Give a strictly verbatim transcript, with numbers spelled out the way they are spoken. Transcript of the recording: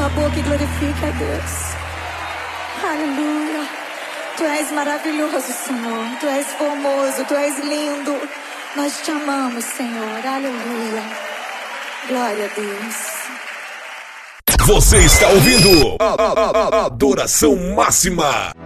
tua boca e glorifique a Deus. Aleluia. Tu és maravilhoso, Senhor. Tu és formoso, Tu és lindo. Nós te amamos, Senhor. Aleluia. Glória a Deus. Você está ouvindo a, a, a, a Adoração Máxima.